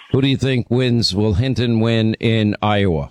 Who do you think wins? Will Hinton win in Iowa?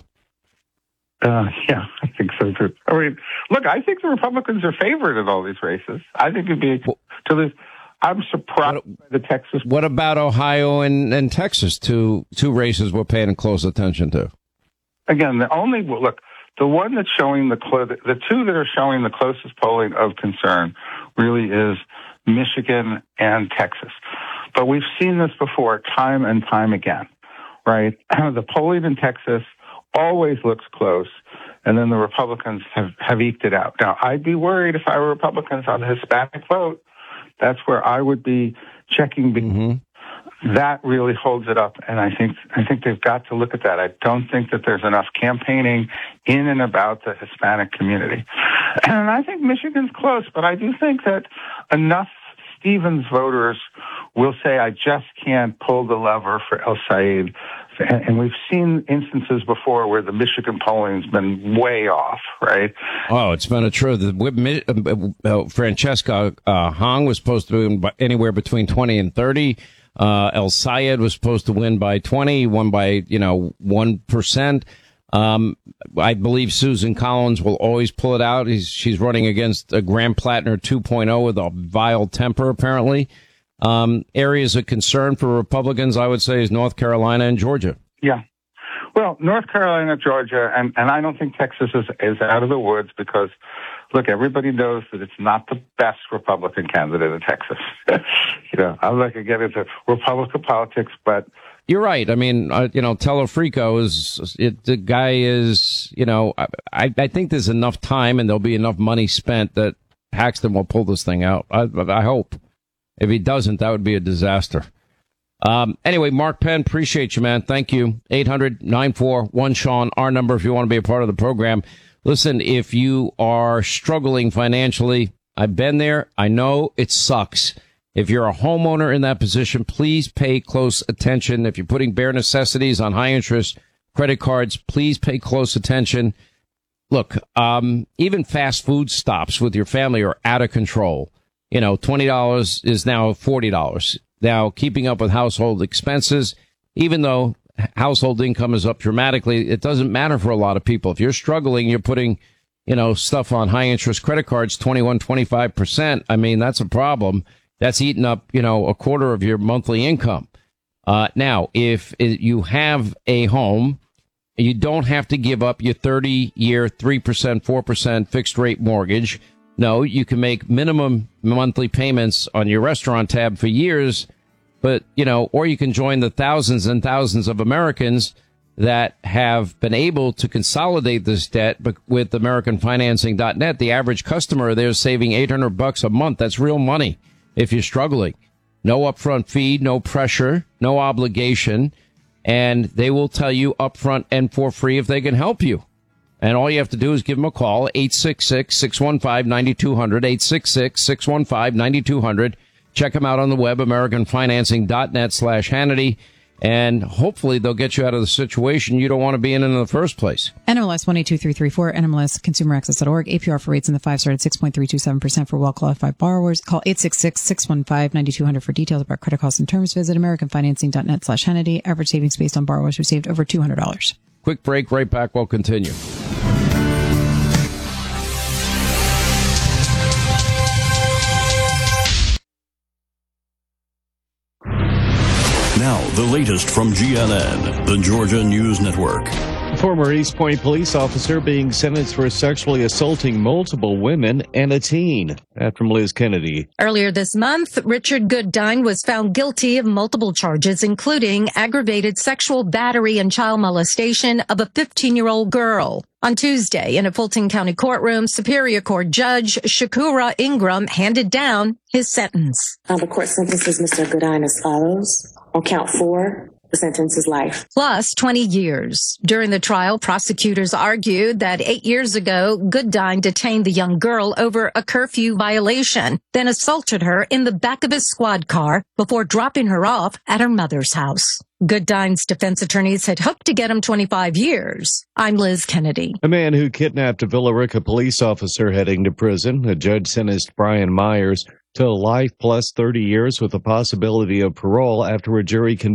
Yeah, I think so too. I mean, look, I think the Republicans are favored in all these races. I think it'd be to this. I'm surprised by the Texas. What about Ohio and Texas? Two races we're paying close attention to. Again, the one that's showing the two that are showing the closest polling of concern really is Michigan and Texas. But we've seen this before time and time again, right? The polling in Texas always looks close, and then the Republicans have eked it out. Now, I'd be worried if I were Republicans on the Hispanic vote. That's where I would be checking. That really holds it up, and I think they've got to look at that. I don't think that there's enough campaigning in and about the Hispanic community. And I think Michigan's close, but I do think that enough Stevens voters will say, I just can't pull the lever for El Sayed. And we've seen instances before where the Michigan polling's been way off, right? Oh, it's been a truth. Francesca Hong was supposed to win anywhere between 20 and 30. El Sayed was supposed to win by 20, won by, 1%. I believe Susan Collins will always pull it out. She's running against a Graham Plattner 2.0 with a vile temper, apparently. Areas of concern for Republicans, I would say, is North Carolina and Georgia. Yeah. Well, North Carolina, Georgia, and I don't think Texas is out of the woods because, look, everybody knows that it's not the best Republican candidate in Texas. I'm not going to get into Republican politics, but you're right. I mean, Telefrico the guy is, I think there's enough time and there'll be enough money spent that Paxton will pull this thing out. I hope. If he doesn't, that would be a disaster. Anyway, Mark Penn, appreciate you, man. Thank you. 800-941-SEAN, our number if you want to be a part of the program. Listen, if you are struggling financially, I've been there. I know it sucks. If you're a homeowner in that position, please pay close attention. If you're putting bare necessities on high interest credit cards, please pay close attention. Look, even fast food stops with your family are out of control. $20 is now $40. Now, keeping up with household expenses, even though household income is up dramatically, it doesn't matter for a lot of people. If you're struggling, you're putting, stuff on high interest credit cards, 25%. I mean, that's a problem. That's eating up, a quarter of your monthly income. Now, if you have a home, you don't have to give up your 30-year, 3%, 4% fixed rate mortgage. No, you can make minimum monthly payments on your restaurant tab for years, but, or you can join the thousands and thousands of Americans that have been able to consolidate this debt with AmericanFinancing.net. The average customer there is saving $800 a month. That's real money if you're struggling. No upfront fee, no pressure, no obligation, and they will tell you upfront and for free if they can help you. And all you have to do is give them a call, 866-615-9200, 866-615-9200. Check them out on the web, AmericanFinancing.net/Hannity. And hopefully they'll get you out of the situation you don't want to be in the first place. NMLS 182334, NMLS ConsumerAccess.org. APR for rates in the 5-star at 6.327% for well-qualified borrowers. Call 866-615-9200 for details about credit costs and terms. Visit AmericanFinancing.net/Hannity. Average savings based on borrowers who saved over $200. Quick break, right back. We'll continue. Now, the latest from GNN, the Georgia News Network. Former East Point police officer being sentenced for sexually assaulting multiple women and a teen. That from Liz Kennedy. Earlier this month, Richard Goodine was found guilty of multiple charges, including aggravated sexual battery and child molestation of a 15-year-old girl. On Tuesday, in a Fulton County courtroom, Superior Court Judge Shakura Ingram handed down his sentence. The court sentences Mr. Goodine as follows. On count 4, the sentence is life. Plus 20 years. During the trial, prosecutors argued that 8 years ago, Goodine detained the young girl over a curfew violation, then assaulted her in the back of his squad car before dropping her off at her mother's house. Goodine's defense attorneys had hoped to get him 25 years. I'm Liz Kennedy. A man who kidnapped a Villa Rica police officer heading to prison. A judge sentenced Brian Myers to life plus 30 years with the possibility of parole after a jury